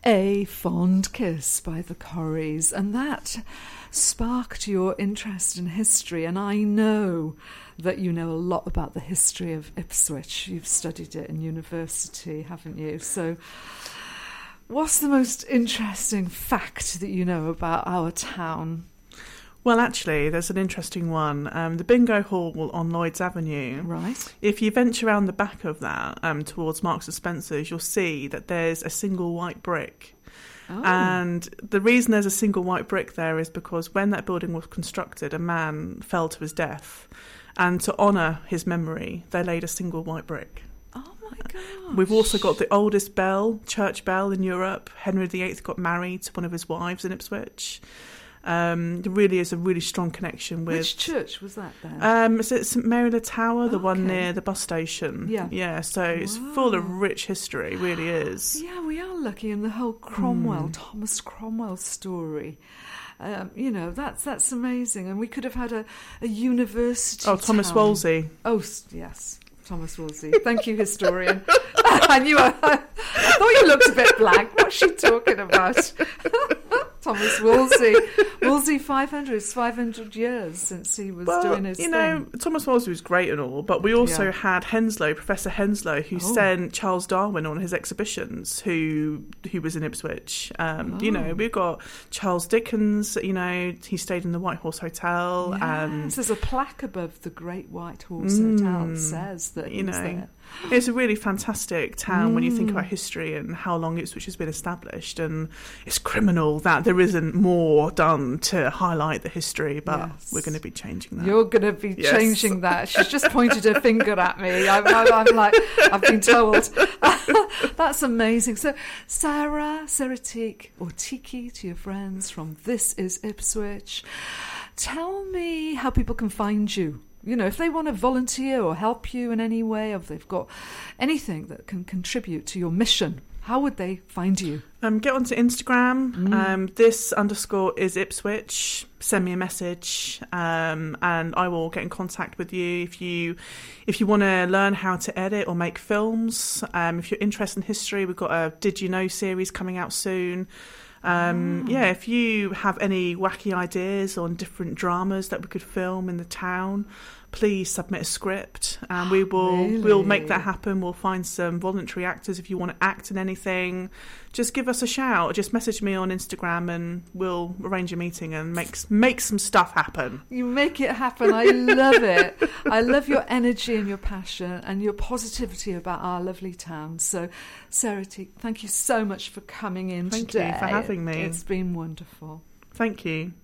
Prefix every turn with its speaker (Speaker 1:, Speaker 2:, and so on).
Speaker 1: A Fond Kiss by the Corries, and that sparked your interest in history, and I know that you know a lot about the history of Ipswich. You've studied it in university, haven't you? So what's the most interesting fact that you know about our town?
Speaker 2: Well, actually, there's an interesting one. The Bingo Hall on Lloyds Avenue.
Speaker 1: Right.
Speaker 2: If you venture around the back of that towards Marks and Spencer's, you'll see that there's a single white brick.
Speaker 1: Oh.
Speaker 2: And the reason there's a single white brick there is because when that building was constructed, a man fell to his death. And to honour his memory, they laid a single white brick.
Speaker 1: Oh, my gosh.
Speaker 2: We've also got the oldest church bell in Europe. Henry VIII got married to one of his wives in Ipswich. There really is a really strong connection with...
Speaker 1: Which church was that then?
Speaker 2: Is it St Mary the Tower, the one near the bus station?
Speaker 1: Yeah.
Speaker 2: Yeah, so it's full of rich history, really is.
Speaker 1: Yeah, we are lucky in the whole Cromwell, Thomas Cromwell story. That's amazing. And we could have had a university
Speaker 2: Thomas
Speaker 1: town.
Speaker 2: Wolsey.
Speaker 1: Oh, yes. Thomas Wolsey. Thank you, historian. I thought you looked a bit blank. What's she talking about? Thomas Wolsey. Wolsey 500 years since he was doing his thing.
Speaker 2: Thomas Wolsey was great and all, but we also had Henslow, Professor Henslow, who sent Charles Darwin on his exhibitions, who was in Ipswich. We've got Charles Dickens, he stayed in the White Horse Hotel.
Speaker 1: Yes,
Speaker 2: and
Speaker 1: there's a plaque above the Great White Horse Hotel that says that he was there.
Speaker 2: It's a really fantastic town when you think about history and how long Ipswich has been established, and it's criminal that there isn't more done to highlight the history, but we're going to be changing that.
Speaker 1: You're going to be changing that. She's just pointed her finger at me. I'm like, I've been told. That's amazing. So Sarah Tic, or Tiki to your friends from This Is Ipswich, tell me how people can find you. If they want to volunteer or help you in any way, or if they've got anything that can contribute to your mission, how would they find you?
Speaker 2: Get onto Instagram. This_is Ipswich. Send me a message, and I will get in contact with you. If you want to learn how to edit or make films, if you're interested in history, we've got a Did You Know series coming out soon. If you have any wacky ideas on different dramas that we could film in the town, please submit a script and we'll make that happen. We'll find some voluntary actors. If you want to act in anything, just give us a shout. Just message me on Instagram and we'll arrange a meeting and make some stuff happen.
Speaker 1: You make it happen. I love it. I love your energy and your passion and your positivity about our lovely town. So, Sarah Tic, thank you so much for coming in today.
Speaker 2: Thank you for having me.
Speaker 1: It's been wonderful.
Speaker 2: Thank you.